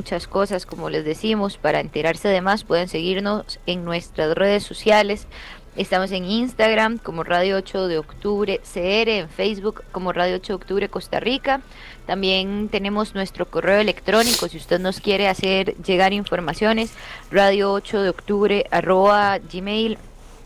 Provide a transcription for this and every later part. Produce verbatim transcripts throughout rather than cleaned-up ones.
muchas cosas, como les decimos. Para enterarse de más pueden seguirnos en nuestras redes sociales. Estamos en Instagram como Radio ocho de Octubre C R, en Facebook como Radio ocho de Octubre Costa Rica. También tenemos nuestro correo electrónico, si usted nos quiere hacer llegar informaciones, radio ocho de octubre arroba gmail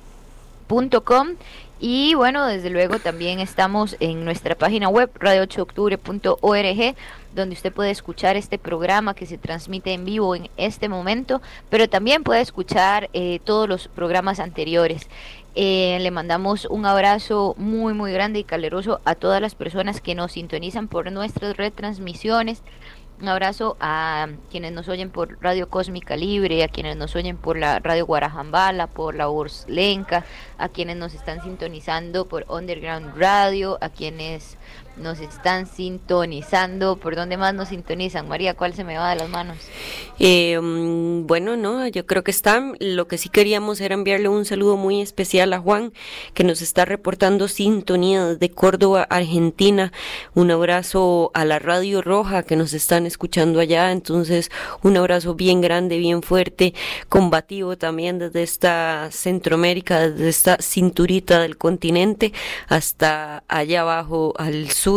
punto com. Y bueno, desde luego también estamos en nuestra página web radio ocho de octubre punto org, donde usted puede escuchar este programa que se transmite en vivo en este momento, pero también puede escuchar eh, todos los programas anteriores. Eh, le mandamos un abrazo muy muy grande y caluroso a todas las personas que nos sintonizan por nuestras retransmisiones. Un abrazo a quienes nos oyen por Radio Cósmica Libre, a quienes nos oyen por la Radio Guarajambala, por la Urs Lenca, a quienes nos están sintonizando por Underground Radio, a quienes nos están sintonizando. ¿Por dónde más nos sintonizan? María, ¿cuál se me va de las manos? Eh, bueno, no, yo creo que están. Lo que sí queríamos era enviarle un saludo muy especial a Juan, que nos está reportando sintonía desde Córdoba, Argentina. Un abrazo a la Radio Roja, que nos están escuchando allá. Entonces, un abrazo bien grande, bien fuerte, combativo también desde esta Centroamérica, desde esta cinturita del continente hasta allá abajo al sur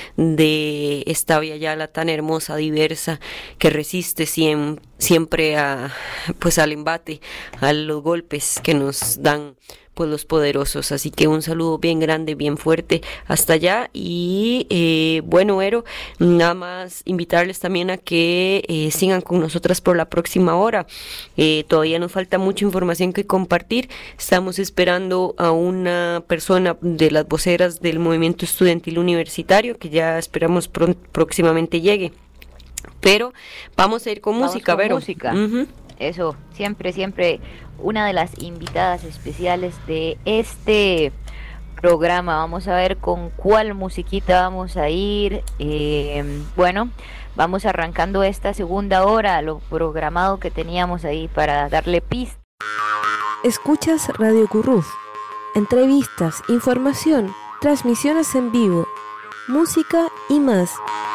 de esta Via Yala tan hermosa, diversa, que resiste siempre, siempre a, pues al embate, a los golpes que nos dan pues los poderosos. Así que un saludo bien grande, bien fuerte hasta allá. Y eh, bueno, Ero, nada más invitarles también a que eh, sigan con nosotras por la próxima hora. Eh, todavía nos falta mucha información que compartir. Estamos esperando a una persona de las voceras del movimiento estudiantil universitario, que ya esperamos pron- próximamente llegue. Pero vamos a ir con Vamos música, con Vero. música. Uh-huh. Eso, siempre, siempre una de las invitadas especiales de este programa. Vamos a ver con cuál musiquita vamos a ir. Eh, bueno, vamos arrancando esta segunda hora, lo programado que teníamos ahí para darle pista. Escuchas Radio Curruf. Entrevistas, información, transmisiones en vivo, música y más.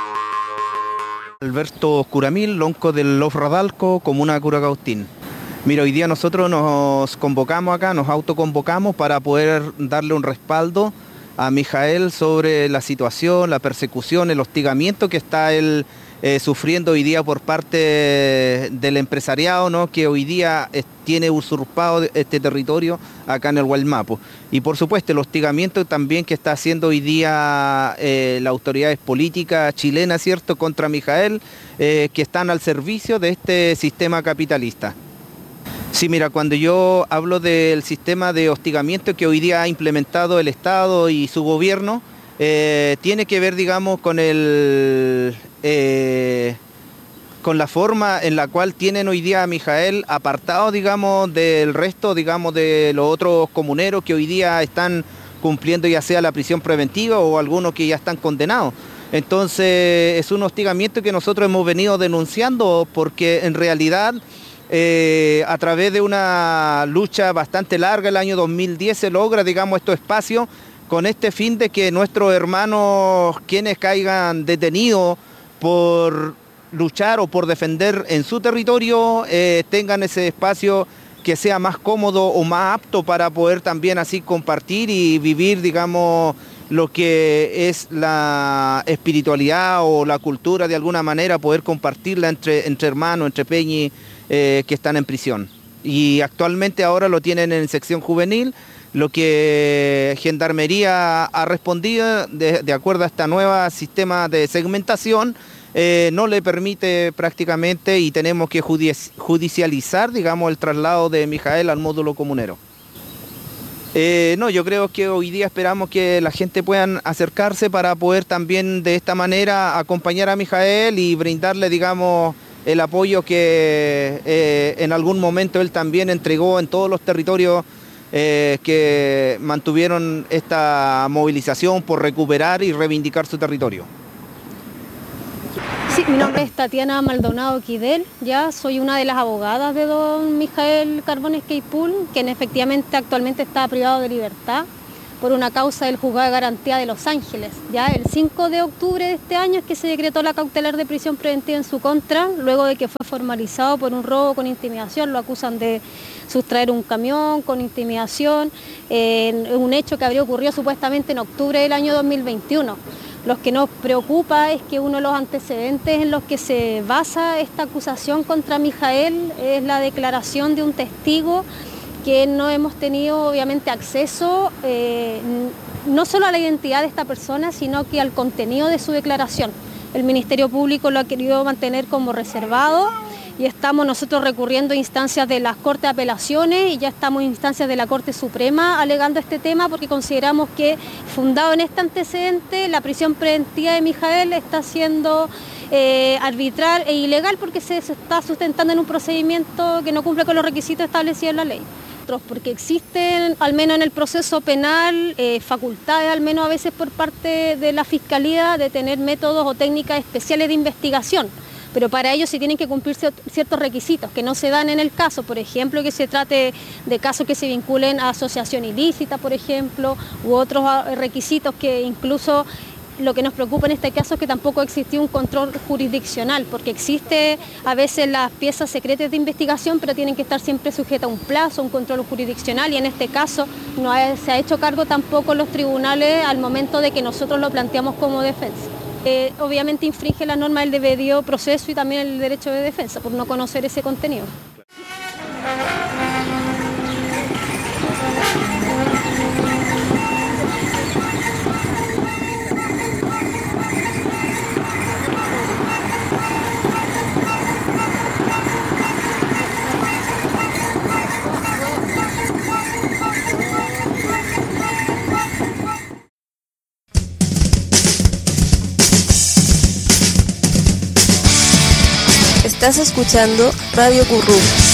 Alberto Curamil, lonco del Los Radalco, comuna de Curacautín. Mira, hoy día nosotros nos convocamos acá, nos autoconvocamos para poder darle un respaldo a Mijael sobre la situación, la persecución, el hostigamiento que está él eh, sufriendo hoy día por parte del empresariado, ¿no?, que hoy día es, tiene usurpado este territorio acá en el Gualmapo. Y por supuesto el hostigamiento también que está haciendo hoy día eh, las autoridades políticas chilenas, ¿cierto?, contra Mijael, eh, que están al servicio de este sistema capitalista. Sí, mira, cuando yo hablo del sistema de hostigamiento que hoy día ha implementado el Estado y su gobierno, eh, tiene que ver, digamos, con el eh, con la forma en la cual tienen hoy día a Mijael apartado, digamos, del resto, digamos, de los otros comuneros que hoy día están cumpliendo ya sea la prisión preventiva o algunos que ya están condenados. Entonces es un hostigamiento que nosotros hemos venido denunciando porque en realidad Eh, a través de una lucha bastante larga, el año dos mil diez se logra, digamos, estos espacios con este fin de que nuestros hermanos, quienes caigan detenidos por luchar o por defender en su territorio, eh, tengan ese espacio que sea más cómodo o más apto para poder también así compartir y vivir, digamos, lo que es la espiritualidad o la cultura de alguna manera, poder compartirla entre, entre hermanos, entre peñis, Eh, que están en prisión. Y actualmente ahora lo tienen en sección juvenil, lo que Gendarmería ha respondido de, de acuerdo a este nuevo sistema de segmentación, eh, no le permite prácticamente y tenemos que judici- judicializar, digamos, el traslado de Mijael al módulo comunero. Eh, no, yo creo que hoy día esperamos que la gente pueda acercarse para poder también de esta manera acompañar a Mijael y brindarle, digamos, el apoyo que eh, en algún momento él también entregó en todos los territorios eh, que mantuvieron esta movilización por recuperar y reivindicar su territorio. Sí, mi nombre es Tatiana Maldonado Quidel, ya soy una de las abogadas de don Mijael Carbones Queipul, quien efectivamente actualmente está privado de libertad por una causa del Juzgado de Garantía de Los Ángeles. Ya el cinco de octubre de este año es que se decretó la cautelar de prisión preventiva en su contra, luego de que fue formalizado por un robo con intimidación. Lo acusan de sustraer un camión con intimidación, eh, un hecho que habría ocurrido supuestamente en octubre del año dos mil veintiuno. Lo que nos preocupa es que uno de los antecedentes en los que se basa esta acusación contra Mijael es la declaración de un testigo que no hemos tenido obviamente acceso eh, no solo a la identidad de esta persona, sino que al contenido de su declaración. El Ministerio Público lo ha querido mantener como reservado y estamos nosotros recurriendo a instancias de las Cortes de Apelaciones y ya estamos en instancias de la Corte Suprema alegando este tema porque consideramos que, fundado en este antecedente, la prisión preventiva de Mijael está siendo eh, arbitral e ilegal porque se, se está sustentando en un procedimiento que no cumple con los requisitos establecidos en la ley. Porque existen, al menos en el proceso penal, eh, facultades, al menos a veces por parte de la Fiscalía, de tener métodos o técnicas especiales de investigación, pero para ello se tienen que cumplir ciertos requisitos que no se dan en el caso, por ejemplo, que se trate de casos que se vinculen a asociación ilícita, por ejemplo, u otros requisitos que incluso... Lo que nos preocupa en este caso es que tampoco existió un control jurisdiccional, porque existe a veces las piezas secretas de investigación, pero tienen que estar siempre sujetas a un plazo, un control jurisdiccional, y en este caso no ha, se ha hecho cargo tampoco los tribunales al momento de que nosotros lo planteamos como defensa. Eh, obviamente infringe la norma del debido proceso y también el derecho de defensa, por no conocer ese contenido. Estás escuchando Radio Currú.